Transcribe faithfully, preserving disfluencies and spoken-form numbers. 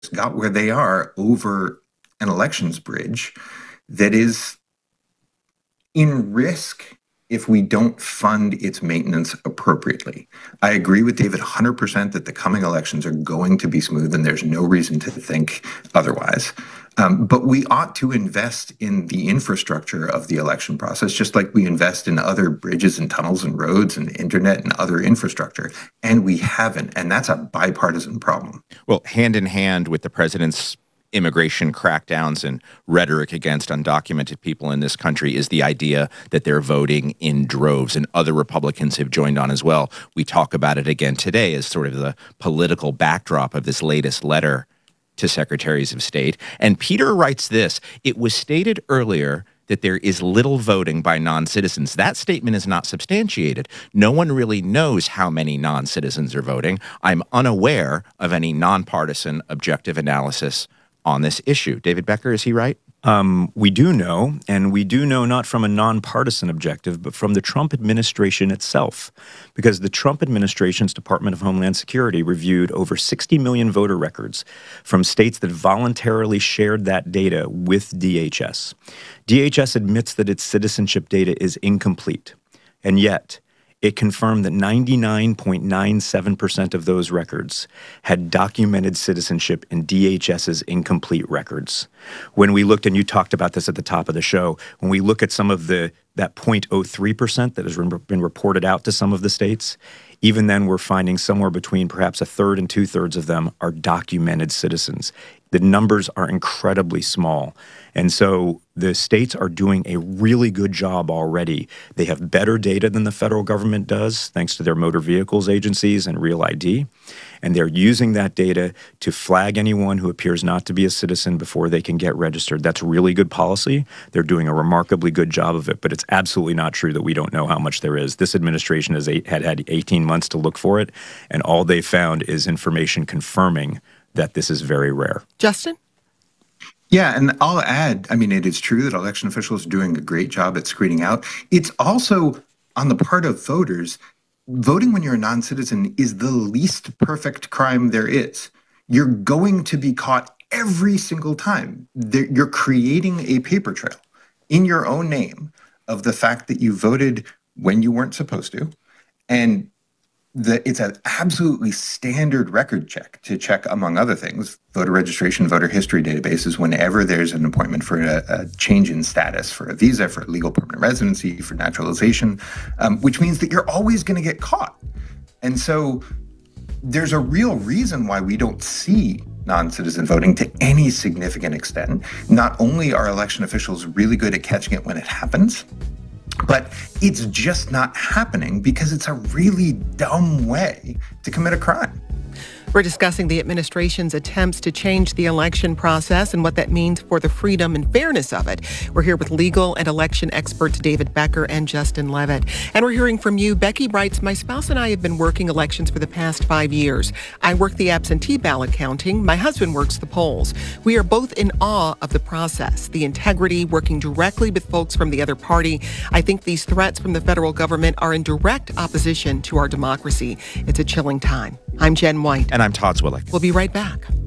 got where they are over an elections bridge that is in risk if we don't fund its maintenance appropriately. I agree with David one hundred percent that the coming elections are going to be smooth, and there's no reason to think otherwise. Um, but we ought to invest in the infrastructure of the election process, just like we invest in other bridges and tunnels and roads and internet and other infrastructure. And we haven't. And that's a bipartisan problem. Well, hand in hand with the president's immigration crackdowns and rhetoric against undocumented people in this country is the idea that they're voting in droves, and other Republicans have joined on as well. We talk about it again today as sort of the political backdrop of this latest letter to secretaries of state. And Peter writes this: it was stated earlier that there is little voting by non-citizens. That statement is not substantiated. No one really knows how many non-citizens are voting. I'm unaware of any nonpartisan objective analysis on this issue. David Becker, is he right? Um, we do know, and we do know not from a nonpartisan objective, but from the Trump administration itself, because the Trump administration's Department of Homeland Security reviewed over sixty million voter records from states that voluntarily shared that data with D H S. D H S admits that its citizenship data is incomplete, and yet it confirmed that ninety-nine point nine seven percent of those records had documented citizenship in DHS's incomplete records. When we looked, and you talked about this at the top of the show, when we look at some of the that zero point zero three percent that has been reported out to some of the states, even then we're finding somewhere between perhaps a third and two-thirds of them are documented citizens. The numbers are incredibly small. And so the states are doing a really good job already. They have better data than the federal government does, thanks to their motor vehicles agencies and Real I D. And they're using that data to flag anyone who appears not to be a citizen before they can get registered. That's really good policy. They're doing a remarkably good job of it, but it's absolutely not true that we don't know how much there is. This administration has eight, had had eighteen months to look for it, and all they found is information confirming that this is very rare. Justin? Yeah, and I'll add, I mean, it is true that election officials are doing a great job at screening out. It's also, on the part of voters, voting when you're a non-citizen is the least perfect crime there is. You're going to be caught every single time. You're creating a paper trail in your own name of the fact that you voted when you weren't supposed to. And the, it's an absolutely standard record check to check, among other things, voter registration, voter history databases, whenever there's an appointment for a, a change in status, for a visa, for a legal permanent residency, for naturalization, um, which means that you're always going to get caught. And so there's a real reason why we don't see non-citizen voting to any significant extent. Not only are election officials really good at catching it when it happens, but it's just not happening because it's a really dumb way to commit a crime. We're discussing the administration's attempts to change the election process and what that means for the freedom and fairness of it. We're here with legal and election experts David Becker and Justin Levitt. And we're hearing from you. Becky writes, my spouse and I have been working elections for the past five years. I work the absentee ballot counting. My husband works the polls. We are both in awe of the process, the integrity, working directly with folks from the other party. I think these threats from the federal government are in direct opposition to our democracy. It's a chilling time. I'm Jen White. And I'm Todd Zwillich. We'll be right back.